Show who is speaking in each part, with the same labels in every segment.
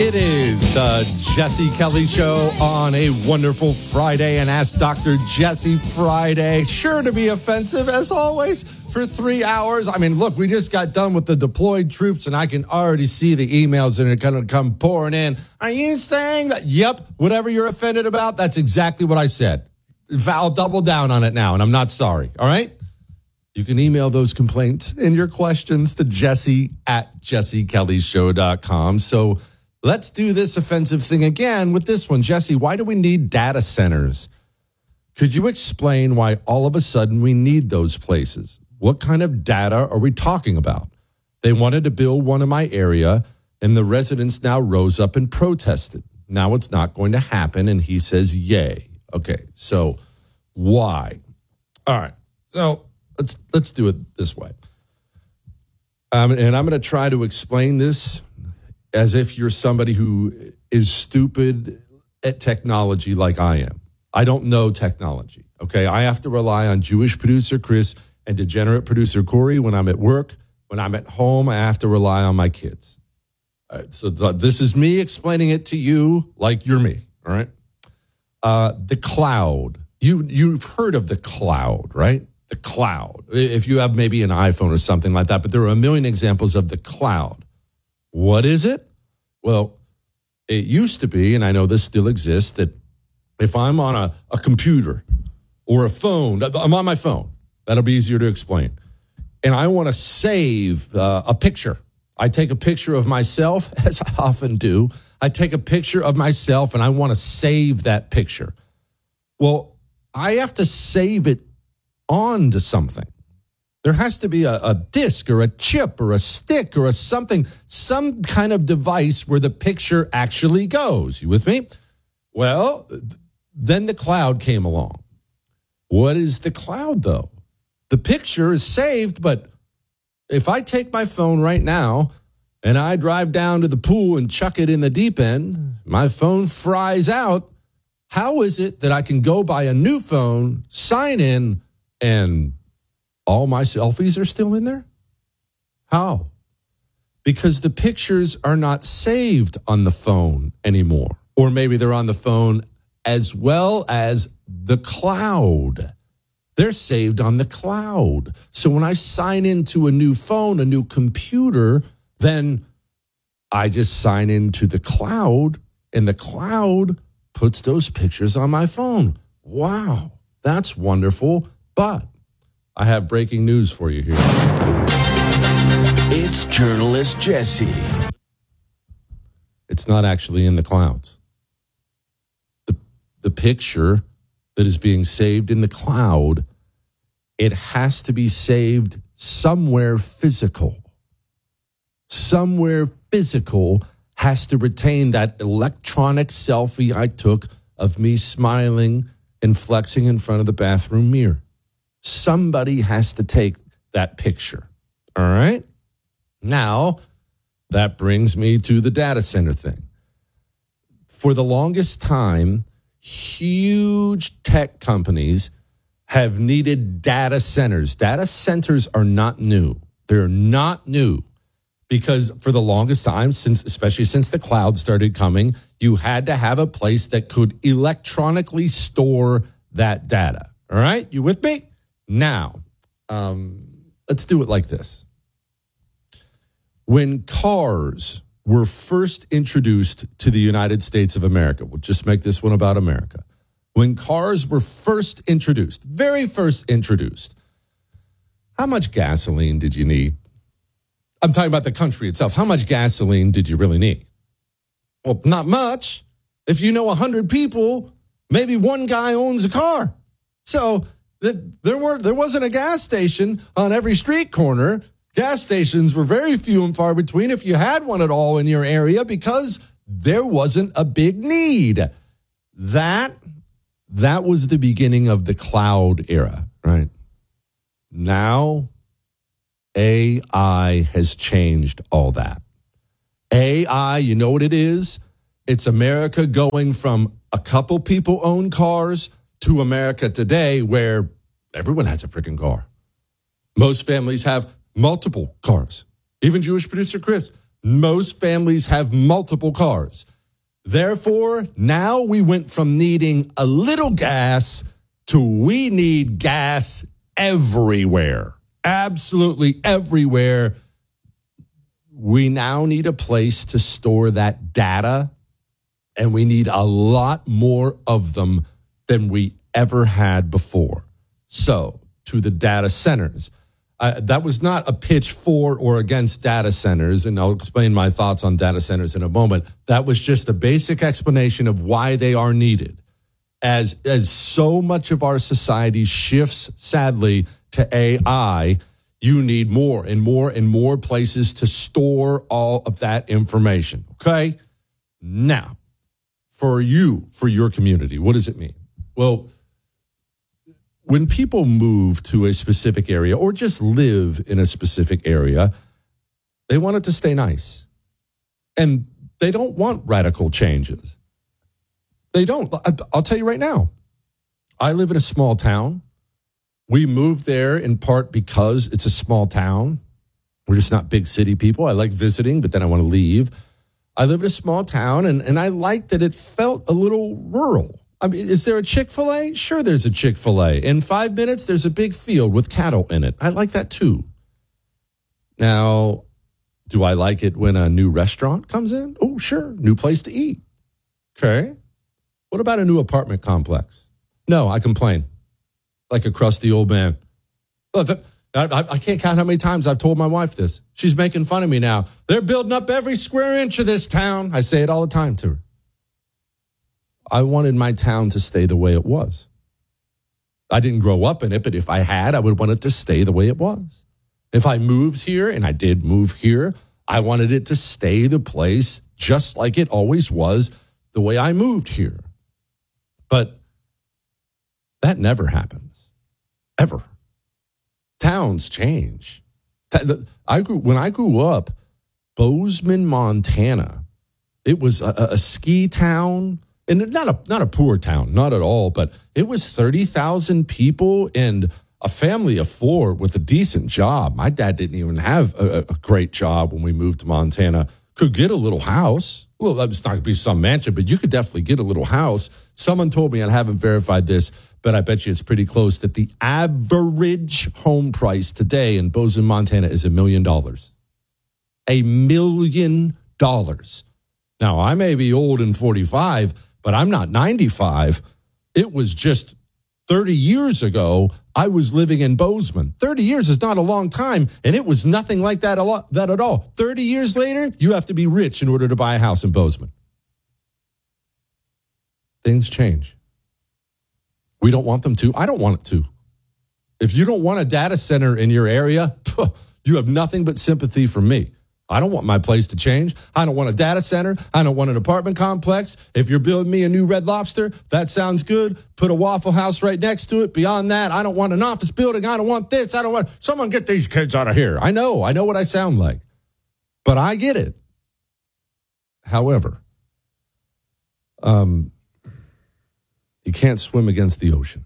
Speaker 1: It is the Jesse Kelly Show on a wonderful Friday, and Ask Dr. Jesse Friday. Sure to be offensive, as always, for 3 hours. I mean, look, we just got done with the deployed troops, and I can already see the emails that are going to come pouring in. Are you saying that? Yep, whatever you're offended about, that's exactly what I said. I'll double down on it now, and I'm not sorry, all right? You can email those complaints and your questions to jesse@jessekellyshow.com. So let's do this offensive thing again with this one. Jesse, why do we need data centers? Could you explain why all of a sudden we need those places? What kind of data are we talking about? They wanted to build one in my area, and the residents now rose up and protested. Now it's not going to happen, and he says, yay. Okay, so why? All right, so let's do it this way. And I'm going to try to explain this as if you're somebody who is stupid at technology like I am. I don't know technology, okay? I have to rely on Jewish producer Chris and degenerate producer Corey when I'm at work. When I'm at home, I have to rely on my kids. All right, so this is me explaining it to you like you're me, all right? The cloud. You've heard of the cloud, right? The cloud. If you have maybe an iPhone or something like that, but there are a million examples of the cloud. What is it? Well, it used to be, and I know this still exists, that if I'm on a computer or a phone, I'm on my phone, that'll be easier to explain, and I want to save a picture. I take a picture of myself, as I often do. I take a picture of myself, and I want to save that picture. Well, I have to save it onto something. There has to be a disk or a chip or a stick or some kind of device where the picture actually goes. You with me? Well, then the cloud came along. What is the cloud, though? The picture is saved, but if I take my phone right now and I drive down to the pool and chuck it in the deep end, my phone fries out. How is it that I can go buy a new phone, sign in, and all my selfies are still in there? How? Because the pictures are not saved on the phone anymore. Or maybe they're on the phone as well as the cloud. They're saved on the cloud. So when I sign into a new phone, a new computer, then I just sign into the cloud, and the cloud puts those pictures on my phone. Wow, that's wonderful. But I have breaking news for you here.
Speaker 2: It's journalist Jesse.
Speaker 1: It's not actually in the clouds. The picture that is being saved in the cloud, it has to be saved somewhere physical. Somewhere physical has to retain that electronic selfie I took of me smiling and flexing in front of the bathroom mirror. Somebody has to take that picture, all right? Now, that brings me to the data center thing. For the longest time, huge tech companies have needed data centers. Data centers are not new. They're not new because for the longest time, especially since the cloud started coming, you had to have a place that could electronically store that data, all right? You with me? Now, let's do it like this. When cars were first introduced to the United States of America, we'll just make this one about America. When cars were first introduced, very first introduced, how much gasoline did you need? I'm talking about the country itself. How much gasoline did you really need? Well, not much. If you know 100 people, maybe one guy owns a car. So there wasn't a gas station on every street corner. Gas stations were very few and far between if you had one at all in your area because there wasn't a big need. That was the beginning of the cloud era, right? Now, AI has changed all that. AI, you know what it is? It's America going from a couple people own cars to America today where everyone has a freaking car. Most families have multiple cars. Even Jewish producer Chris, Most families have multiple cars. Therefore, now we went from needing a little gas to we need gas everywhere. Absolutely everywhere. We now need a place to store that data, and we need a lot more of them than we ever had before. So, to the data centers. That was not a pitch for or against data centers, and I'll explain my thoughts on data centers in a moment. That was just a basic explanation of why they are needed. As so much of our society shifts, sadly, to AI, you need more and more and more places to store all of that information, okay? Now, for your community, what does it mean? Well, when people move to a specific area or just live in a specific area, they want it to stay nice. And they don't want radical changes. They don't. I'll tell you right now, I live in a small town. We moved there in part because it's a small town. We're just not big city people. I like visiting, but then I want to leave. I live in a small town, and I like that it felt a little rural. I mean, is there a Chick-fil-A? Sure, there's a Chick-fil-A. In 5 minutes, there's a big field with cattle in it. I like that too. Now, do I like it when a new restaurant comes in? Oh, sure. New place to eat. Okay. What about a new apartment complex? No, I complain. Like a crusty old man. Look, I can't count how many times I've told my wife this. She's making fun of me now. They're building up every square inch of this town. I say it all the time to her. I wanted my town to stay the way it was. I didn't grow up in it, but if I had, I would want it to stay the way it was. If I moved here, and I did move here, I wanted it to stay the place just like it always was the way I moved here. But that never happens, ever. Towns change. When I grew up, Bozeman, Montana, it was a ski town. And not a poor town, not at all, but it was 30,000 people and a family of 4 with a decent job. My dad didn't even have a great job when we moved to Montana. Could get a little house. Well, it's not going to be some mansion, but you could definitely get a little house. Someone told me, I haven't verified this, but I bet you it's pretty close, that the average home price today in Bozeman, Montana is $1 million. $1 million. Now, I may be old and 45, but I'm not 95. It was just 30 years ago, I was living in Bozeman. 30 years is not a long time, and it was nothing like that at all. 30 years later, you have to be rich in order to buy a house in Bozeman. Things change. We don't want them to. I don't want it to. If you don't want a data center in your area, you have nothing but sympathy for me. I don't want my place to change. I don't want a data center. I don't want an apartment complex. If you're building me a new Red Lobster, that sounds good. Put a Waffle House right next to it. Beyond that, I don't want an office building. I don't want this. I don't want... Someone get these kids out of here. I know what I sound like. But I get it. However, you can't swim against the ocean.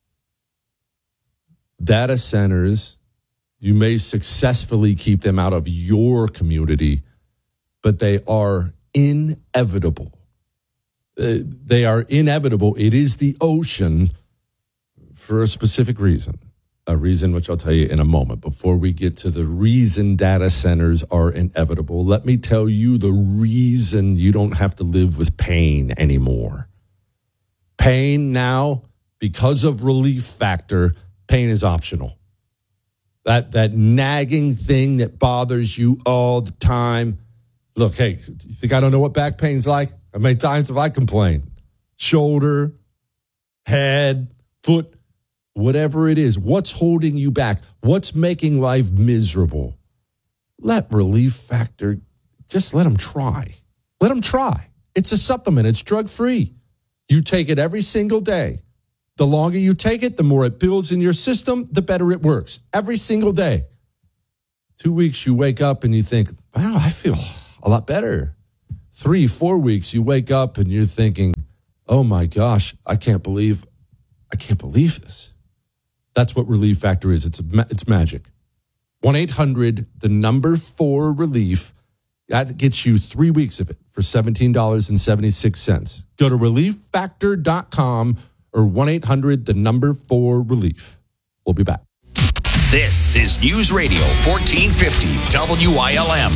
Speaker 1: Data centers... You may successfully keep them out of your community, but they are inevitable. They are inevitable. It is the ocean for a specific reason, a reason which I'll tell you in a moment. Before we get to the reason data centers are inevitable, let me tell you the reason you don't have to live with pain anymore. Pain now, because of relief factor, pain is optional. That nagging thing that bothers you all the time. Look, hey, you think I don't know what back pain's like? How many times have I complained? Shoulder, head, foot, whatever it is. What's holding you back? What's making life miserable? Let Relief Factor, just let them try. Let them try. It's a supplement. It's drug-free. You take it every single day. The longer you take it, the more it builds in your system, the better it works. Every single day. 2 weeks, you wake up and you think, wow, I feel a lot better. 3-4 weeks, you wake up and you're thinking, oh my gosh, I can't believe this. That's what Relief Factor is. It's magic. 1-800, the number 4 relief. That gets you 3 weeks of it for $17.76. Go to relieffactor.com or 1-800-4RELIEF. We'll be back.
Speaker 2: This is News Radio 1450 WILM.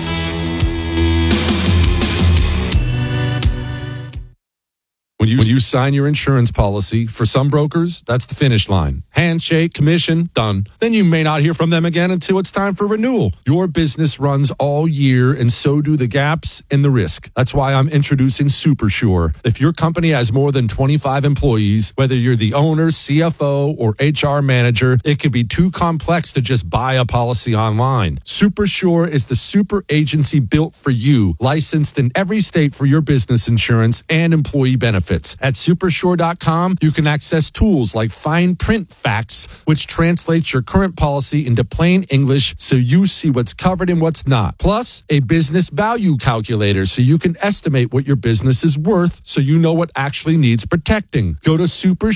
Speaker 1: When you sign your insurance policy, for some brokers, that's the finish line. Handshake, commission, done. Then you may not hear from them again until it's time for renewal. Your business runs all year, and so do the gaps and the risk. That's why I'm introducing SuperSure. If your company has more than 25 employees, whether you're the owner, CFO, or HR manager, it can be too complex to just buy a policy online. SuperSure is the super agency built for you, licensed in every state for your business insurance and employee benefits. At supersure.com, you can access tools like fine print facts, which translates your current policy into plain English so you see what's covered and what's not. Plus, a business value calculator so you can estimate what your business is worth so you know what actually needs protecting. Go to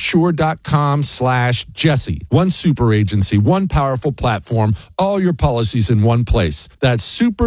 Speaker 1: supersure.com/Jesse. One super agency, one powerful platform, all your policies in one place. That's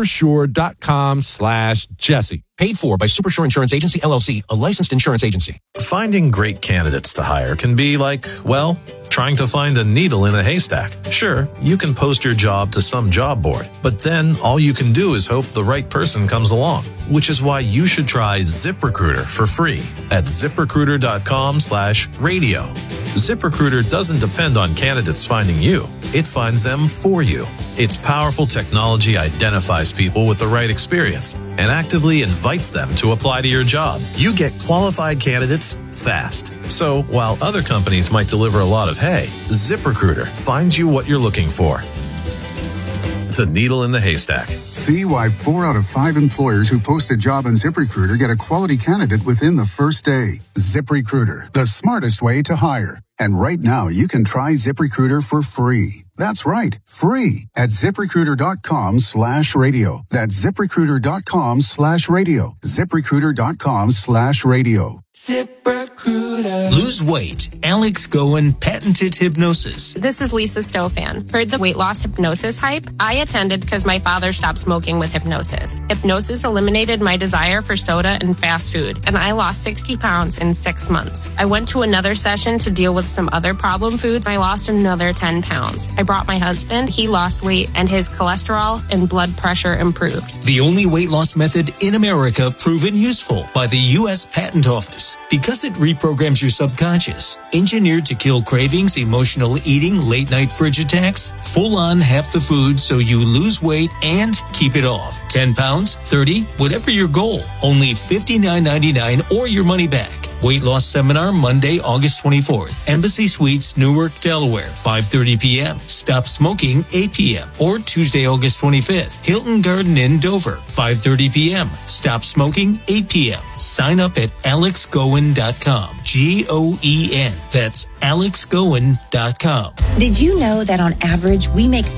Speaker 1: supersure.com/Jesse.
Speaker 3: Paid for by Supersure Insurance Agency, LLC, a licensed insurance agency.
Speaker 4: Finding great candidates to hire can be like, well, trying to find a needle in a haystack. Sure, you can post your job to some job board, but then all you can do is hope the right person comes along, which is why you should try ZipRecruiter for free at ZipRecruiter.com/radio. ZipRecruiter doesn't depend on candidates finding you. It finds them for you. Its powerful technology identifies people with the right experience and actively invites them to apply to your job. You get qualified candidates fast. So while other companies might deliver a lot of hay, ZipRecruiter finds you what you're looking for. The needle in the haystack.
Speaker 5: See why 4 out of 5 employers who post a job on ZipRecruiter get a quality candidate within the first day. ZipRecruiter, the smartest way to hire. And right now, you can try ZipRecruiter for free. That's right, free at ZipRecruiter.com/radio. That's ZipRecruiter.com/radio. ZipRecruiter.com/radio.
Speaker 2: ZipRecruiter. Lose weight. Alex Goen patented hypnosis.
Speaker 6: This is Lisa Stofan. Heard the weight loss hypnosis hype? I attended because my father stopped smoking with hypnosis. Hypnosis eliminated my desire for soda and fast food, and I lost 60 pounds in 6 months. I went to another session to deal with some other problem foods. I lost another 10 pounds. I brought my husband. He lost weight, and his cholesterol and blood pressure improved.
Speaker 2: The only weight loss method in America proven useful by the U.S. Patent Office because it reprograms your subconscious. Engineered to kill cravings, emotional eating, late-night fridge attacks, full-on half the food so you lose weight and keep it off. 10 pounds, 30, whatever your goal. Only $59.99 or your money back. Weight loss seminar Monday, August 24th. Embassy Suites, Newark, Delaware, 5:30 p.m. Stop smoking, 8 p.m. Or Tuesday, August 25th. Hilton Garden Inn, Dover, 5:30 p.m. Stop smoking, 8 p.m. Sign up at alexgoen.com. Goen. That's alexgoen.com.
Speaker 7: Did you know that on average, we make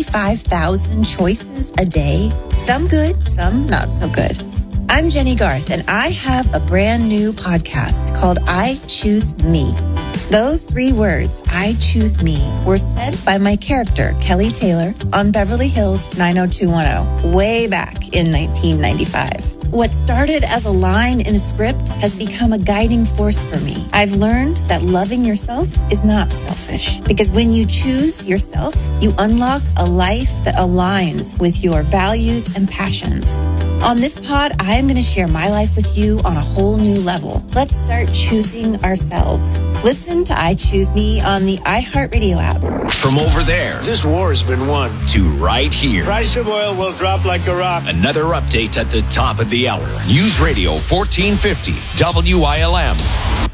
Speaker 7: 35,000 choices a day? Some good, some not so good. I'm Jenny Garth, and I have a brand new podcast called I Choose Me. Those 3 words, I choose me, were said by my character, Kelly Taylor, on Beverly Hills 90210, way back in 1995. What started as a line in a script has become a guiding force for me. I've learned that loving yourself is not selfish, because when you choose yourself, you unlock a life that aligns with your values and passions. On this pod, I am going to share my life with you on a whole new level. Let's start choosing ourselves. Listen to I Choose Me on the iHeartRadio app.
Speaker 2: From over there,
Speaker 8: this war has been won,
Speaker 2: to right here.
Speaker 8: Price of oil will drop like a rock.
Speaker 2: Another update at the top of the hour. News Radio 1450 WILM.